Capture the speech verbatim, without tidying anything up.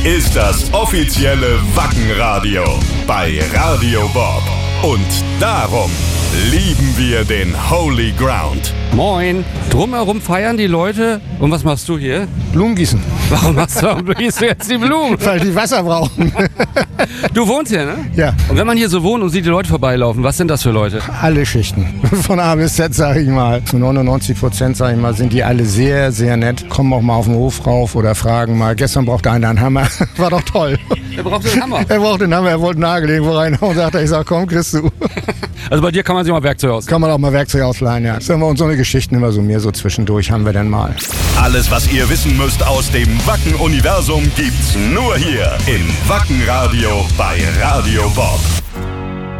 ist das offizielle Wackenradio bei Radio Bob. Und darum lieben wir den Holy Ground. Moin. Drumherum feiern die Leute. Und was machst du hier? Blumen gießen. Warum machst du, warum gießt du jetzt die Blumen? Weil die Wasser brauchen. Du wohnst hier, ne? Ja. Und wenn man hier so wohnt und sieht die Leute vorbeilaufen, was sind das für Leute? Alle Schichten. Von A bis Z, sage ich mal. Zu neunundneunzig Prozent, sage ich mal, sind die alle sehr, sehr nett. Kommen auch mal auf den Hof rauf oder fragen mal. Gestern brauchte einer einen Hammer. War doch toll. Er braucht einen Hammer. Er brauchte einen Hammer, er wollte einen Nagel irgendwo rein und sagte, ich sag, komm, kriegst du. Also bei dir kann man sich mal Werkzeug aus. Kann man auch mal Werkzeug ausleihen, ja. Sagen wir, und so eine Geschichten immer so mehr so zwischendurch haben wir dann mal. Alles, was ihr wissen müsst aus dem Wacken-Universum, gibt's nur hier im Wackenradio bei Radio Bob.